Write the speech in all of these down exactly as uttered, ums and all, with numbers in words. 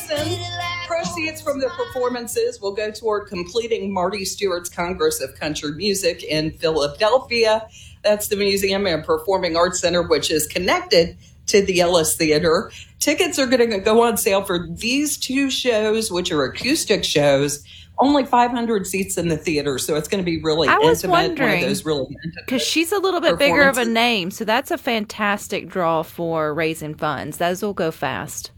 season. Proceeds from the performances will go toward completing Marty Stewart's Congress of Country Music in Philadelphia. That's the Museum and Performing Arts Center, which is connected to the Ellis Theater. Tickets are going to go on sale for these two shows, which are acoustic shows. Only five hundred seats in the theater, so it's going to be really I was intimate. wondering, one of those really because she's a little bit bigger of a name, so that's a fantastic draw for raising funds. Those will go fast.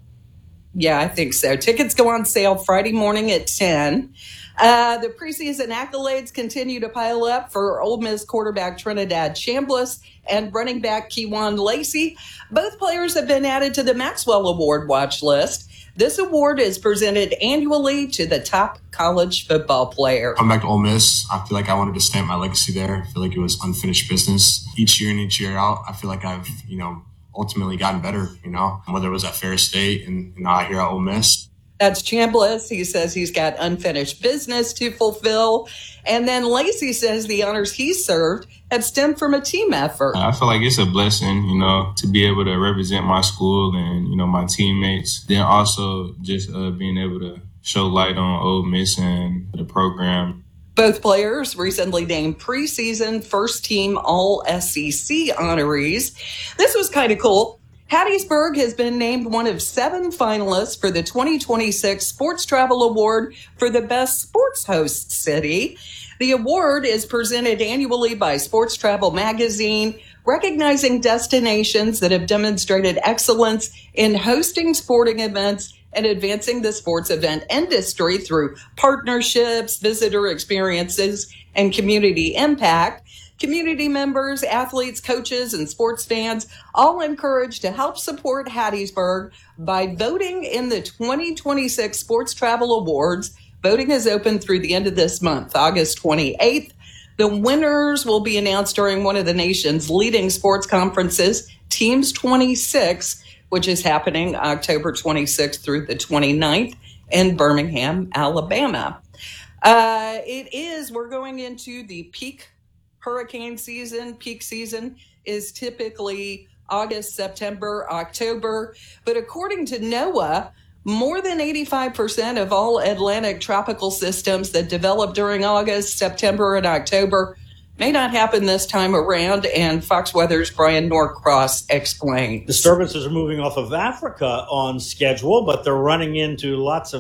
Yeah, I think so. Tickets go on sale Friday morning at ten. Uh, the preseason accolades continue to pile up for Ole Miss quarterback Trinidad Chambliss and running back Kewan Lacey. Both players have been added to the Maxwell Award watch list. This award is presented annually to the top college football player. I'm back to Ole Miss. I feel like I wanted to stamp my legacy there. I feel like it was unfinished business. Each year and each year out, I feel like I've, you know, ultimately gotten better, you know, whether it was at Ferris State and, and now here at Ole Miss. That's Chambliss. He says he's got unfinished business to fulfill. And then Lacey says the honors he served have stemmed from a team effort. I feel like it's a blessing, you know, to be able to represent my school and, you know, my teammates. Then also just uh, being able to show light on Ole Miss and the program. Both players recently named preseason first team All S E C honorees. This was kind of cool. Hattiesburg has been named one of seven finalists for the twenty twenty-six Sports Travel Award for the Best Sports Host City. The award is presented annually by Sports Travel Magazine, recognizing destinations that have demonstrated excellence in hosting sporting events and advancing the sports event industry through partnerships, visitor experiences, and community impact. Community members, athletes, coaches, and sports fans all encouraged to help support Hattiesburg by voting in the twenty twenty-six Sports Travel Awards. Voting is open through the end of this month, August twenty-eighth. The winners will be announced during one of the nation's leading sports conferences, Teams twenty-six, which is happening October twenty-sixth through the twenty-ninth in Birmingham, Alabama. Uh, it is, we're going into the peak hurricane season. Peak season is typically August, September, October. But according to NOAA, more than eighty-five percent of all Atlantic tropical systems that develop during August, September, and October may not happen this time around. And Fox Weather's Brian Norcross explains. Disturbances are moving off of Africa on schedule, but they're running into lots of